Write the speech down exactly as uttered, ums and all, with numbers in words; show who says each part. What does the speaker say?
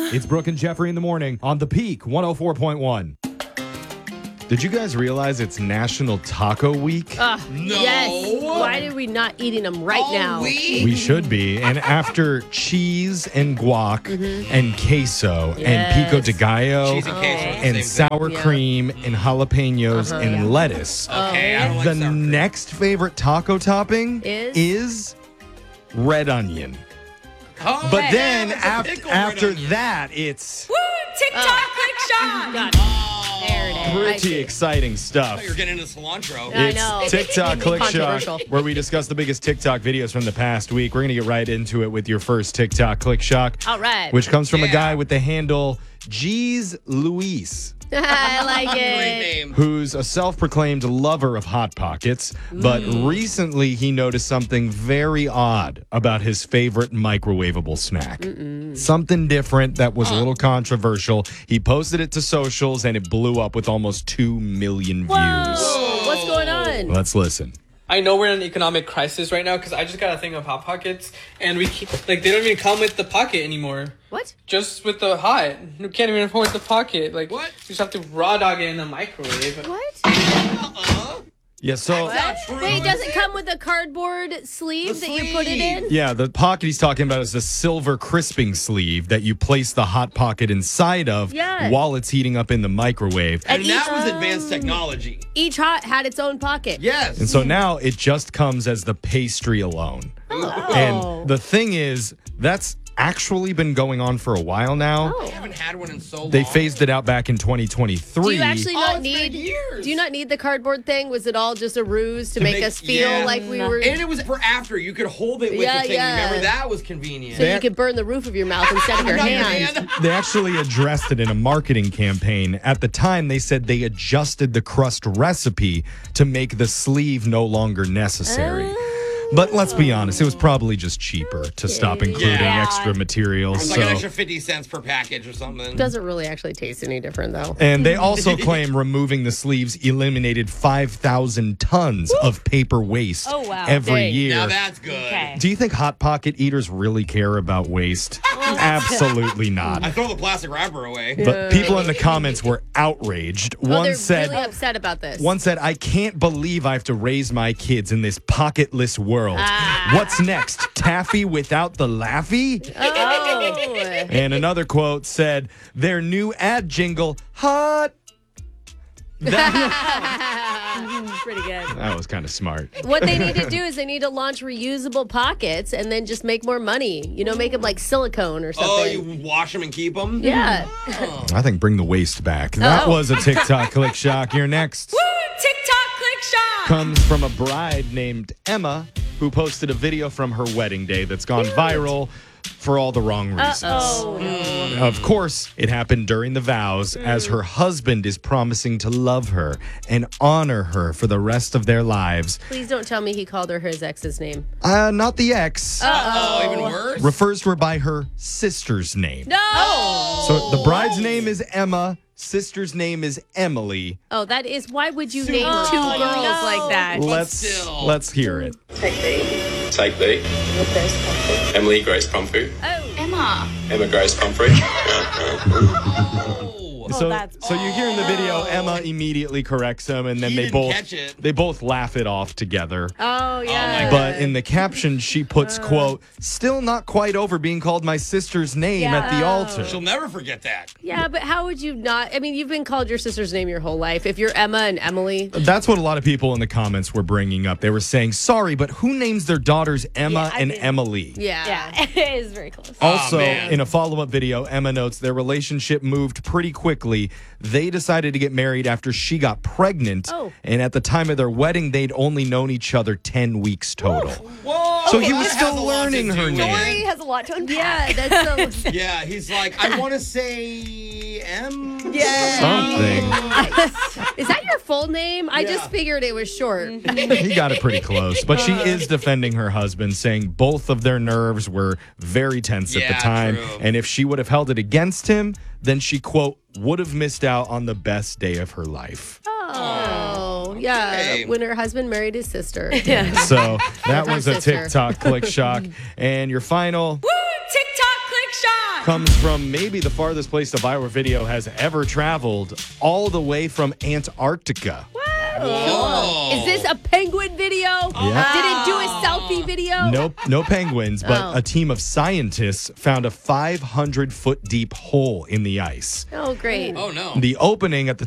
Speaker 1: It's Brooke and Jeffrey in the morning on The Peak one oh four point one. Did you guys realize it's National Taco Week?
Speaker 2: Uh,
Speaker 3: No.
Speaker 2: Yes. Why are we not eating them right
Speaker 3: All
Speaker 2: now?
Speaker 3: week?
Speaker 1: We should be. And after cheese and guac and queso
Speaker 2: Yes.
Speaker 1: and pico de gallo
Speaker 3: Cheese and queso.
Speaker 2: Oh.
Speaker 3: the
Speaker 1: and
Speaker 3: same
Speaker 1: sour
Speaker 2: Yeah.
Speaker 1: cream and jalapenos
Speaker 2: Uh-huh.
Speaker 1: and
Speaker 2: Yeah.
Speaker 1: lettuce,
Speaker 3: thing. Okay, I don't like
Speaker 1: the
Speaker 3: sour cream.
Speaker 1: next favorite taco topping
Speaker 2: Is?
Speaker 1: is red onion.
Speaker 3: Oh,
Speaker 1: But
Speaker 3: yeah,
Speaker 1: then
Speaker 3: it's a
Speaker 1: af-
Speaker 3: pickled red
Speaker 1: after
Speaker 3: onion.
Speaker 1: that, it's
Speaker 4: Woo! TikTok click shot.
Speaker 2: Got it.
Speaker 3: Oh,
Speaker 2: There it is. I
Speaker 1: pretty
Speaker 2: see.
Speaker 1: exciting
Speaker 3: I
Speaker 1: stuff.
Speaker 3: thought you were getting into cilantro.
Speaker 2: I
Speaker 1: It's
Speaker 2: know.
Speaker 1: TikTok Click Shot,
Speaker 2: Controversial.
Speaker 1: where we discuss the biggest TikTok videos from the past week. We're going to get right into it with your first TikTok Click Shock,
Speaker 2: All right.
Speaker 1: which comes from a
Speaker 3: Yeah.
Speaker 1: guy with the handle G's Luis,
Speaker 2: I like
Speaker 3: Great
Speaker 2: it.
Speaker 3: name.
Speaker 1: who's a self-proclaimed lover of Hot Pockets, but recently he noticed something very odd about his favorite microwavable snack. Something different that was a little controversial. He posted it to socials and it blew up with almost two million views.
Speaker 2: Whoa. What's going on?
Speaker 1: Let's listen.
Speaker 5: I know we're in an economic crisis right now because I just got a thing of Hot Pockets and we keep, like, they don't even come with the pocket anymore.
Speaker 2: What?
Speaker 5: Just with the hot. You can't even afford the pocket. Like,
Speaker 3: What?
Speaker 5: You just have to raw dog it in the microwave.
Speaker 2: What?
Speaker 3: Uh-uh.
Speaker 1: Yeah, so...
Speaker 3: Not true,
Speaker 2: Wait, does
Speaker 3: is
Speaker 2: it come with a cardboard sleeve
Speaker 3: The
Speaker 2: that you put it
Speaker 3: sleeve.
Speaker 2: in?
Speaker 1: Yeah, the pocket he's talking about is the silver crisping sleeve that you place the Hot Pocket inside of
Speaker 2: Yeah.
Speaker 1: while it's heating up in the microwave.
Speaker 3: And
Speaker 2: And
Speaker 3: that
Speaker 2: each-
Speaker 3: was advanced technology.
Speaker 2: Each hot had its own pocket.
Speaker 3: Yes.
Speaker 1: And so now it just comes as the pastry alone.
Speaker 2: Oh.
Speaker 1: And the thing is, that's actually been going on for a while now.
Speaker 2: Oh.
Speaker 3: I haven't had one in so long.
Speaker 1: They phased it out back in twenty twenty-three.
Speaker 2: Do you actually
Speaker 3: Oh,
Speaker 2: not
Speaker 3: it's been
Speaker 2: need?
Speaker 3: years.
Speaker 2: Do you not need the cardboard thing? Was it all just a ruse to,
Speaker 3: To
Speaker 2: make,
Speaker 3: make-
Speaker 2: us feel
Speaker 3: yeah.
Speaker 2: like we were?
Speaker 3: And it was for after. You could hold it with
Speaker 2: Yeah,
Speaker 3: the thing.
Speaker 2: yeah.
Speaker 3: Remember, that was convenient.
Speaker 2: so you could burn the roof of your mouth instead of your
Speaker 3: Not your
Speaker 2: hand.
Speaker 3: hand.
Speaker 1: They actually addressed it in a marketing campaign. At the time, they said they adjusted the crust recipe to make the sleeve no longer necessary. But let's be honest, it was probably just cheaper to stop including
Speaker 3: Yeah.
Speaker 1: extra materials.
Speaker 3: It's like an
Speaker 1: So.
Speaker 3: extra fifty cents per package or something.
Speaker 2: Doesn't really actually taste any different though.
Speaker 1: And they also claim removing the sleeves eliminated five thousand tons of paper waste
Speaker 4: Oh, wow.
Speaker 1: every
Speaker 2: Dang.
Speaker 1: year.
Speaker 3: Now that's good.
Speaker 4: Okay.
Speaker 1: Do you think Hot Pocket eaters really care about waste? Absolutely not.
Speaker 3: I throw the plastic wrapper away.
Speaker 1: But people in the comments were outraged.
Speaker 2: Oh,
Speaker 1: One
Speaker 2: they're
Speaker 1: said,
Speaker 2: really upset about this.
Speaker 1: One said, I can't believe I have to raise my kids in this pocketless world.
Speaker 2: Ah.
Speaker 1: What's next? Taffy without the laffy?
Speaker 2: Oh.
Speaker 1: And another quote said, their new ad jingle, hot. That,
Speaker 2: Pretty good.
Speaker 1: that was kind of smart.
Speaker 2: What they need to do is they need to launch reusable pockets and then just make more money. You know, make them like silicone or
Speaker 3: Oh,
Speaker 2: something.
Speaker 3: you wash them and keep them?
Speaker 2: Yeah.
Speaker 1: I think bring the waist back. That
Speaker 2: Oh.
Speaker 1: was a TikTok Click Shock. You're next.
Speaker 4: Woo! TikTok click shot.
Speaker 1: Comes from a bride named Emma who posted a video from her wedding day that's gone viral for all the wrong reasons.
Speaker 2: Oh.
Speaker 1: Of course, it happened during the vows as her husband is promising to love her and honor her for the rest of their lives.
Speaker 2: Please don't tell me he called her his ex's name.
Speaker 1: Uh, not the ex.
Speaker 3: Oh, even worse?
Speaker 1: Refers to her by her sister's name.
Speaker 2: No.
Speaker 1: So the bride's name is Emma, sister's name is Emily.
Speaker 2: Oh, that is. Why would you
Speaker 3: Super
Speaker 2: name two
Speaker 3: funny.
Speaker 2: girls
Speaker 4: No.
Speaker 2: like that?
Speaker 1: Let's
Speaker 3: still.
Speaker 1: let's hear it.
Speaker 6: Take B. Emily Grace Pumphrey.
Speaker 4: Emma.
Speaker 6: Emma Grace Pumphrey.
Speaker 3: Oh.
Speaker 1: So,
Speaker 4: that's-
Speaker 1: so you hear in the video, Emma immediately corrects him, and then
Speaker 3: He
Speaker 1: they
Speaker 3: didn't
Speaker 1: both
Speaker 3: catch it.
Speaker 1: they both laugh it off together.
Speaker 2: Oh yeah.
Speaker 1: But in the caption, she puts, quote, still not quite over being called my sister's name
Speaker 4: Yeah.
Speaker 1: at the altar.
Speaker 3: She'll never forget that.
Speaker 2: Yeah, but how would you not? I mean, you've been called your sister's name your whole life. If you're Emma and Emily,
Speaker 1: That's what a lot of people in the comments were bringing up. They were saying, sorry, but who names their daughters Emma
Speaker 4: Yeah, I
Speaker 1: and
Speaker 4: mean-
Speaker 1: Emily?
Speaker 2: yeah.
Speaker 4: Yeah, it is very close.
Speaker 1: Also,
Speaker 3: man.
Speaker 1: in a follow-up video, Emma notes their relationship moved pretty quickly. They decided to get married after she got pregnant.
Speaker 2: Oh.
Speaker 1: And at the time of their wedding, they'd only known each other ten weeks total.
Speaker 3: Whoa.
Speaker 1: So he was
Speaker 3: that
Speaker 1: still
Speaker 3: has a lot to
Speaker 1: learning
Speaker 3: do
Speaker 1: her
Speaker 3: with
Speaker 1: name.
Speaker 3: it.
Speaker 4: Story has a lot to unpack.
Speaker 2: Yeah, that's so.
Speaker 3: Yeah, he's like, I want to say M.
Speaker 1: Something.
Speaker 2: Is that your full name? I
Speaker 3: Yeah.
Speaker 2: just figured it was short.
Speaker 1: He got it pretty close. But she is defending her husband, saying both of their nerves were very tense at
Speaker 3: Yeah,
Speaker 1: the time.
Speaker 3: true.
Speaker 1: And if she would have held it against him, then she, quote, would have missed out on the best day of her life.
Speaker 2: Oh, yeah.
Speaker 3: Okay.
Speaker 2: When her husband married his sister.
Speaker 1: So that
Speaker 2: Her
Speaker 1: was a
Speaker 2: sister.
Speaker 1: TikTok click shock. And your final.
Speaker 4: Woo! TikTok click shot.
Speaker 1: comes from maybe the farthest place the viral video has ever traveled, all the way from Antarctica.
Speaker 2: Whoa. Is this a penguin video?
Speaker 1: Yeah.
Speaker 2: Did it do a selfie video?
Speaker 1: Nope, no penguins, but
Speaker 2: Oh.
Speaker 1: a team of scientists found a five hundred foot deep hole in the ice.
Speaker 2: Oh, great.
Speaker 5: Oh no.
Speaker 1: The opening at the